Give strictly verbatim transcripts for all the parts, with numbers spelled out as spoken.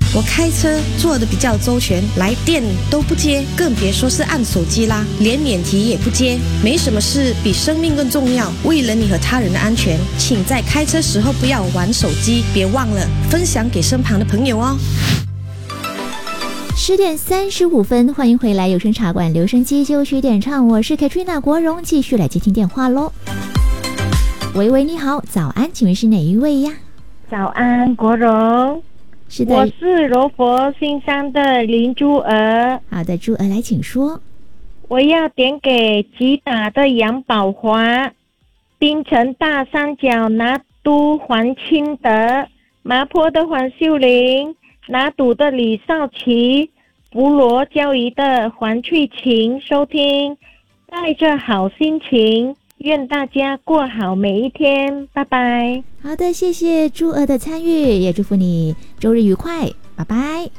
我开车做的比较周全，来电都不接，更别说是按手机啦，连免提也不接。没什么事比生命更重要，为了你和他人的安全，请在开车时候不要玩手机，别忘了分享给身旁的朋友哦。 十点三十五分，欢迎回来有声茶馆留声机就曲点唱，我是 Katrina 国荣，继续来接听电话咯。喂喂，你好，早安，请问是哪一位呀？ 早安，国荣。 是的， 我是柔佛新山的林珠儿。 好的，珠儿来请说。 我要点给吉打的杨宝华，槟城大三角拿督黄清德，麻坡的黄秀玲，拿督的李少奇，福罗交谊的黄翠琴收听，带着好心情，愿大家过好每一天，拜拜。 好的，谢谢珠儿的参与，也祝福你周日愉快，拜拜。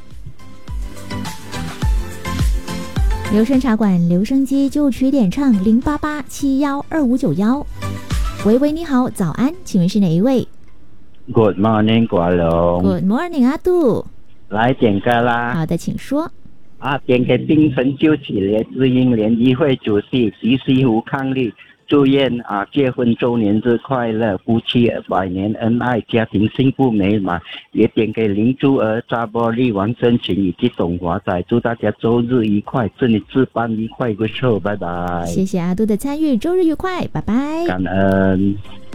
留声茶馆留声机就曲点唱零八八七幺二五九幺。喂喂，你好，早安，请问是哪一位？ Good morning， 国荣。 Good morning， 阿杜。 来点歌啦。 好的，请说。 啊，点给槟城救起联知音联谊会主席迪西胡康利，祝愿啊结婚周年日快乐，夫妻百年恩爱，家庭幸福美满。也点给林珠儿、扎波利、王真琴以及董华仔，祝大家周日愉快，祝你值班愉快，good show，拜拜。 谢谢阿杜的参与，周日愉快，拜拜。 感恩。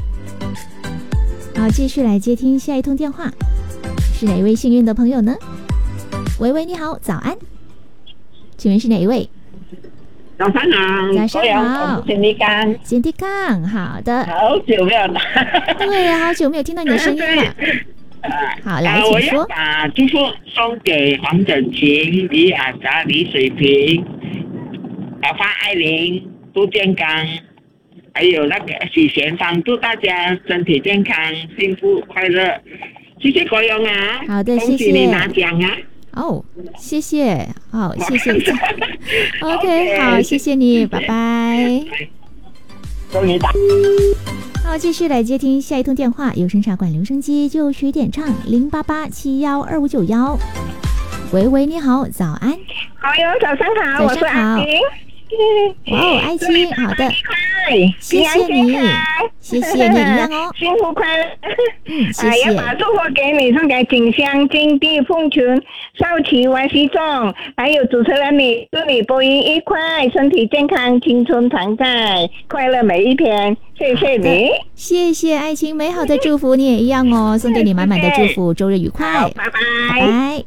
好，继续来接听下一通电话，是哪一位幸运的朋友呢？喂喂，你好，早安，请问是哪一位？ 早上好， 早上好， 简地刚， 简地刚，好的， 好久没有打， 对呀，好久没有听到你的声音了。好，来，请说。 我要把祝福送给黄整琴、李雅霞、李水平、啊方爱玲、杜建刚，还有那个许贤芳，祝大家身体健康、幸福快乐。谢谢国荣啊！ 好的，谢谢。 恭喜你拿奖啊！ 哦，谢谢，好，谢谢。OK， 好，谢谢你，拜拜。 终于打。 好，继续来接听下一通电话，有声茶馆留声机就曲点唱零八八七幺二五九幺。喂喂，你好，早安。 好哟，早上好，我是阿晴。 哇哦，爱妻，好的，谢谢你，谢谢你一样哦， 幸福快乐。 嗯，谢谢。 啊、要把祝福给你，送给景香、金地、凤群、少奇、王熙仲，还有主持人你，祝你播音愉快，身体健康，青春常在，快乐每一天。谢谢你， 谢谢爱情美好的祝福，你也一样哦，送给你满满的祝福，周日愉快， 拜拜， 拜拜。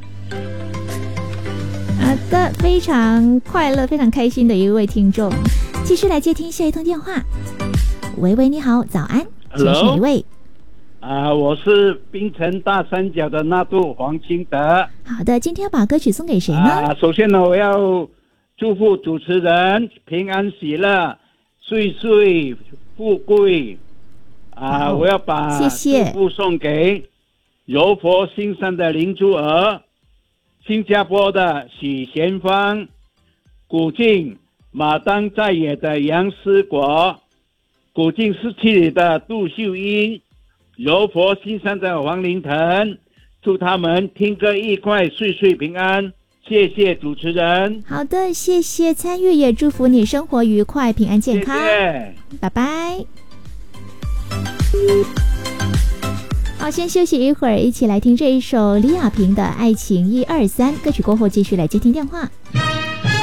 好的，非常快乐，非常开心的一位听众，继续来接听下一通电话。喂喂，你好，早安，请是哪一位？ 啊、呃，我是槟城大三角的纳杜黄清德。 好的，今天要把歌曲送给谁呢？ 啊、呃，首先呢，我要祝福主持人平安喜乐、岁岁富贵。啊、呃，我要把谢谢祝福送给柔佛新山的林珠儿。新加坡的许贤芳，古晋马当在野的杨思国，古晋十七里的杜秀英，柔佛新山的黄林腾，祝他们听歌愉快，岁岁平安。谢谢主持人。 好的，谢谢参与，也祝福你生活愉快，平安健康。 谢谢， 拜拜。好，先休息一会儿，一起来听这一首李亚平的《爱情一二三》歌曲，过后继续来接听电话。